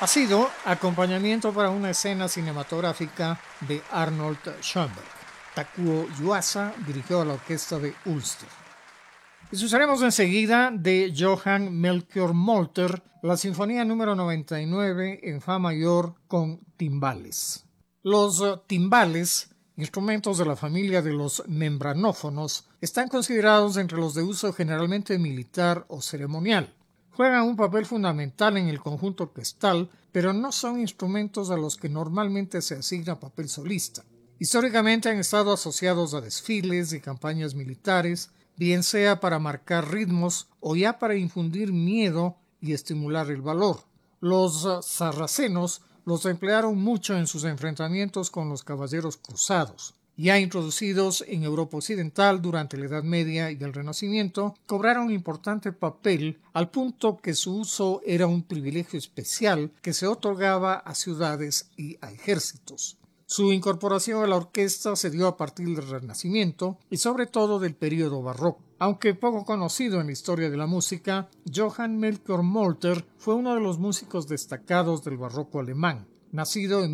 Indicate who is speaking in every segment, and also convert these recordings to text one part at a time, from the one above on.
Speaker 1: Ha sido acompañamiento para una escena cinematográfica de Arnold Schoenberg. Takuo Yuasa dirigió a la orquesta de Ulster. Escucharemos enseguida de Johann Melchior Molter la Sinfonía número 99 en Fa mayor con timbales. Los timbales, instrumentos de la familia de los membranófonos, están considerados entre los de uso generalmente militar o ceremonial. Juegan un papel fundamental en el conjunto orquestal, pero no son instrumentos a los que normalmente se asigna papel solista. Históricamente han estado asociados a desfiles y campañas militares, bien sea para marcar ritmos o ya para infundir miedo y estimular el valor. Los sarracenos los emplearon mucho en sus enfrentamientos con los caballeros cruzados. Ya introducidos en Europa Occidental durante la Edad Media y el Renacimiento, cobraron un importante papel al punto que su uso era un privilegio especial que se otorgaba a ciudades y a ejércitos. Su incorporación a la orquesta se dio a partir del Renacimiento y sobre todo del período barroco. Aunque poco conocido en la historia de la música, Johann Melchior Molter fue uno de los músicos destacados del barroco alemán. Nacido en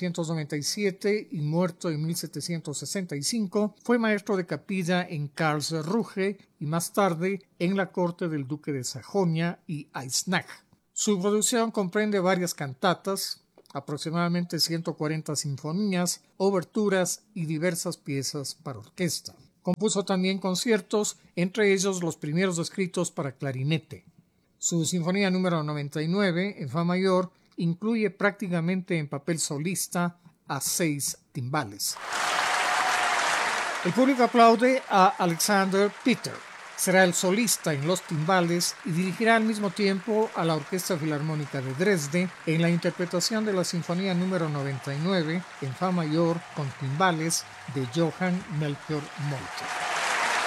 Speaker 1: 1697 y muerto en 1765, fue maestro de capilla en Karlsruhe y más tarde en la corte del duque de Sajonia y Eisenach. Su producción comprende varias cantatas, aproximadamente 140 sinfonías, oberturas y diversas piezas para orquesta. Compuso también conciertos, entre ellos los primeros escritos para clarinete. Su Sinfonía número 99, en Fa mayor, incluye prácticamente en papel solista a 6 timbales. El público aplaude a Alexander Peter. Será el solista en los timbales y dirigirá al mismo tiempo a la Orquesta Filarmónica de Dresde en la interpretación de la Sinfonía número 99 en Fa mayor con timbales de Johann Melchior Molter.